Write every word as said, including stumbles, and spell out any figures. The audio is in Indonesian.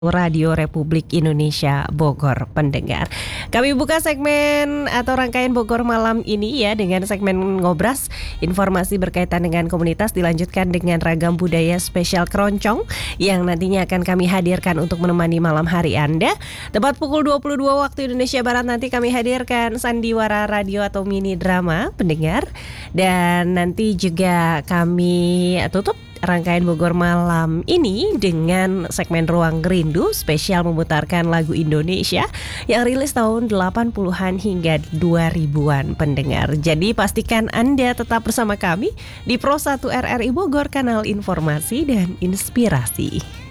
Radio Republik Indonesia Bogor, pendengar. Kami buka segmen atau rangkaian Bogor malam ini ya dengan segmen Ngobras. Informasi berkaitan dengan komunitas dilanjutkan dengan ragam budaya spesial keroncong yang nantinya akan kami hadirkan untuk menemani malam hari Anda. Tepat pukul dua puluh dua waktu Indonesia Barat nanti kami hadirkan Sandiwara Radio atau mini drama, pendengar. Dan nanti juga kami tutup rangkaian Bogor malam ini dengan segmen Ruang Rindu spesial memutarkan lagu Indonesia yang rilis tahun delapan puluhan hingga dua ribuan, pendengar. Jadi pastikan Anda tetap bersama kami di Pro satu R R I Bogor, kanal informasi dan inspirasi.